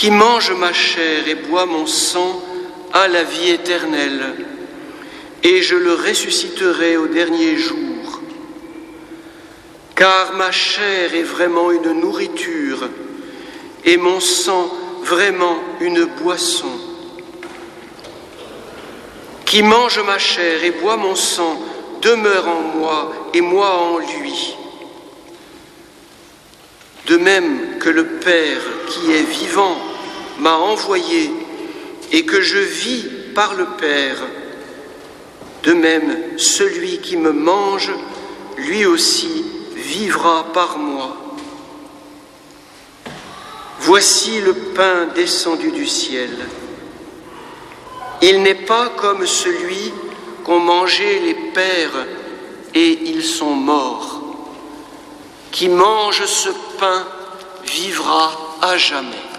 Qui mange ma chair et boit mon sang a la vie éternelle, et je le ressusciterai au dernier jour. Car ma chair est vraiment une nourriture, et mon sang vraiment une boisson. Qui mange ma chair et boit mon sang demeure en moi et moi en lui. De même que le Père qui est vivant m'a envoyé et que je vis par le Père, de même celui qui me mange, lui aussi vivra par moi. Voici le pain descendu du ciel. Il n'est pas comme celui qu'ont mangé les pères et ils sont morts. Qui mange ce pain vivra à jamais.